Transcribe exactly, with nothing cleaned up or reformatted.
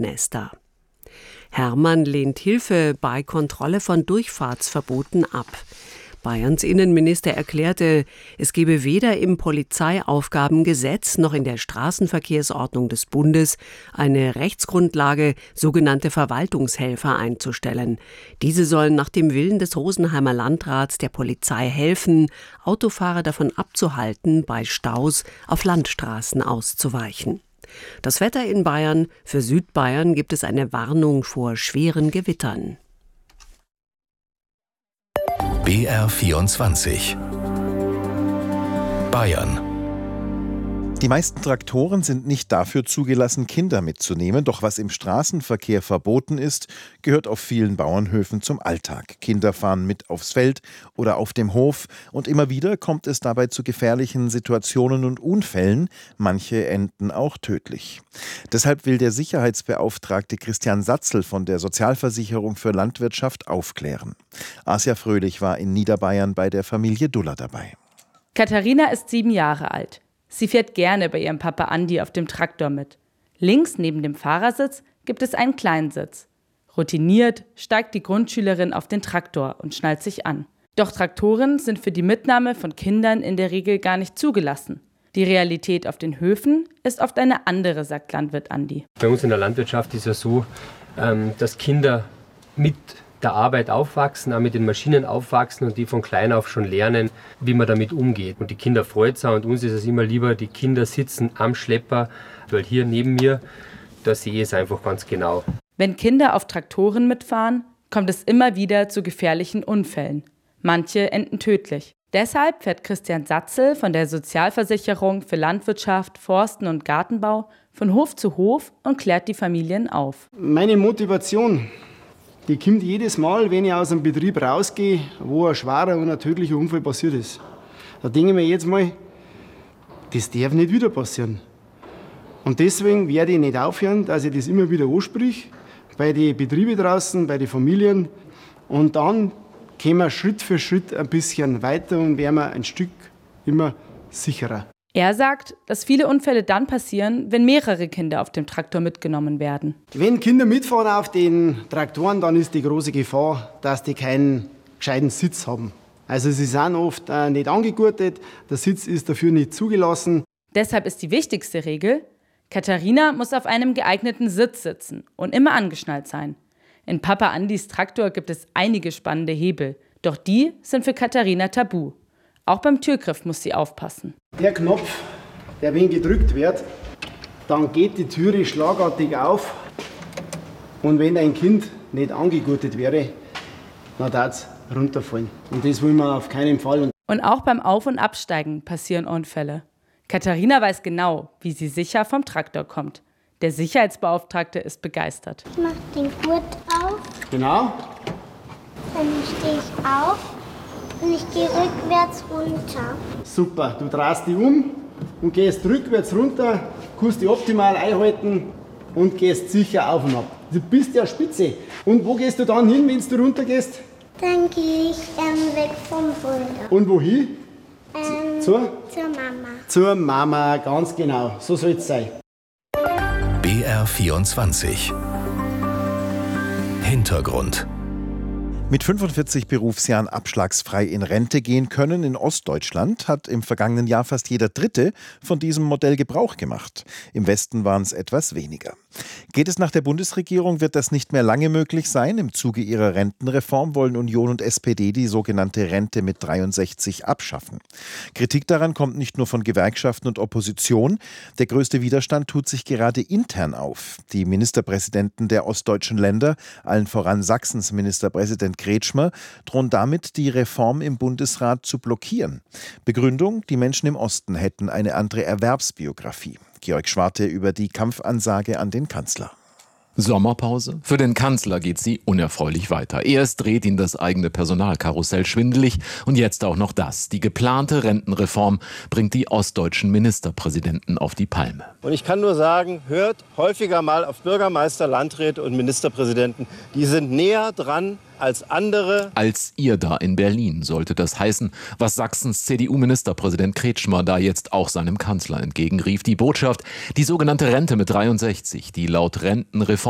Brutnester. Hermann lehnt Hilfe bei Kontrolle von Durchfahrtsverboten ab. Bayerns Innenminister erklärte, es gebe weder im Polizeiaufgabengesetz noch in der Straßenverkehrsordnung des Bundes eine Rechtsgrundlage, sogenannte Verwaltungshelfer einzustellen. Diese sollen nach dem Willen des Rosenheimer Landrats der Polizei helfen, Autofahrer davon abzuhalten, bei Staus auf Landstraßen auszuweichen. Das Wetter in Bayern: Für Südbayern gibt es eine Warnung vor schweren Gewittern. B R vierundzwanzig Bayern. Die meisten Traktoren sind nicht dafür zugelassen, Kinder mitzunehmen. Doch was im Straßenverkehr verboten ist, gehört auf vielen Bauernhöfen zum Alltag. Kinder fahren mit aufs Feld oder auf dem Hof. Und immer wieder kommt es dabei zu gefährlichen Situationen und Unfällen. Manche enden auch tödlich. Deshalb will der Sicherheitsbeauftragte Christian Satzl von der Sozialversicherung für Landwirtschaft aufklären. Asia Fröhlich war in Niederbayern bei der Familie Duller dabei. Katharina ist sieben Jahre alt. Sie fährt gerne bei ihrem Papa Andi auf dem Traktor mit. Links neben dem Fahrersitz gibt es einen Kleinsitz. Routiniert steigt die Grundschülerin auf den Traktor und schnallt sich an. Doch Traktoren sind für die Mitnahme von Kindern in der Regel gar nicht zugelassen. Die Realität auf den Höfen ist oft eine andere, sagt Landwirt Andi. Bei uns in der Landwirtschaft ist ja so, dass Kinder mit der Arbeit aufwachsen, auch mit den Maschinen aufwachsen und die von klein auf schon lernen, wie man damit umgeht. Und die Kinder freut es auch, und uns ist es immer lieber, die Kinder sitzen am Schlepper, weil hier neben mir, da sehe ich es einfach ganz genau. Wenn Kinder auf Traktoren mitfahren, kommt es immer wieder zu gefährlichen Unfällen. Manche enden tödlich. Deshalb fährt Christian Satzl von der Sozialversicherung für Landwirtschaft, Forsten und Gartenbau von Hof zu Hof und klärt die Familien auf. Meine Motivation, die kommt jedes Mal, wenn ich aus einem Betrieb rausgehe, wo ein schwerer und ein tödlicher Unfall passiert ist. Da denke ich mir jetzt mal, das darf nicht wieder passieren. Und deswegen werde ich nicht aufhören, dass ich das immer wieder ansprich, bei den Betrieben draußen, bei den Familien. Und dann gehen wir Schritt für Schritt ein bisschen weiter und werden wir ein Stück immer sicherer. Er sagt, dass viele Unfälle dann passieren, wenn mehrere Kinder auf dem Traktor mitgenommen werden. Wenn Kinder mitfahren auf den Traktoren, dann ist die große Gefahr, dass die keinen gescheiten Sitz haben. Also sie sind oft äh, nicht angegurtet, der Sitz ist dafür nicht zugelassen. Deshalb ist die wichtigste Regel: Katharina muss auf einem geeigneten Sitz sitzen und immer angeschnallt sein. In Papa Andis Traktor gibt es einige spannende Hebel, doch die sind für Katharina tabu. Auch beim Türgriff muss sie aufpassen. Der Knopf, der wenn gedrückt wird, dann geht die Türe schlagartig auf. Und wenn ein Kind nicht angegurtet wäre, dann darf es runterfallen. Und das will man auf keinen Fall. Und auch beim Auf- und Absteigen passieren Unfälle. Katharina weiß genau, wie sie sicher vom Traktor kommt. Der Sicherheitsbeauftragte ist begeistert. Ich mache den Gurt auf. Genau. Dann stehe ich auf. Und ich gehe rückwärts runter. Super, du drehst dich um und gehst rückwärts runter, kannst dich optimal einhalten und gehst sicher auf und ab. Du bist ja spitze. Und wo gehst du dann hin, wenn du runter gehst? Dann gehe ich ähm, weg vom Boulder. Und wohin? Ähm, zur? Zur Mama. Zur Mama, ganz genau. So soll es sein. B R vierundzwanzig Hintergrund. Mit fünfundvierzig Berufsjahren abschlagsfrei in Rente gehen können in Ostdeutschland hat im vergangenen Jahr fast jeder Dritte von diesem Modell Gebrauch gemacht. Im Westen waren es etwas weniger. Geht es nach der Bundesregierung, wird das nicht mehr lange möglich sein. Im Zuge ihrer Rentenreform wollen Union und S P D die sogenannte Rente mit dreiundsechzig abschaffen. Kritik daran kommt nicht nur von Gewerkschaften und Opposition. Der größte Widerstand tut sich gerade intern auf. Die Ministerpräsidenten der ostdeutschen Länder, allen voran Sachsens Ministerpräsident Kretschmer, drohen damit, die Reform im Bundesrat zu blockieren. Begründung: Die Menschen im Osten hätten eine andere Erwerbsbiografie. Georg Schwarte über die Kampfansage an den Kanzler. Sommerpause? Für den Kanzler geht sie unerfreulich weiter. Erst dreht ihn das eigene Personalkarussell schwindelig und jetzt auch noch das. Die geplante Rentenreform bringt die ostdeutschen Ministerpräsidenten auf die Palme. Und ich kann nur sagen, hört häufiger mal auf Bürgermeister, Landräte und Ministerpräsidenten. Die sind näher dran als andere. Als ihr da in Berlin, sollte das heißen, was Sachsens C D U-Ministerpräsident Kretschmer da jetzt auch seinem Kanzler entgegenrief. Die Botschaft: Die sogenannte Rente mit dreiundsechzig, die laut Rentenreform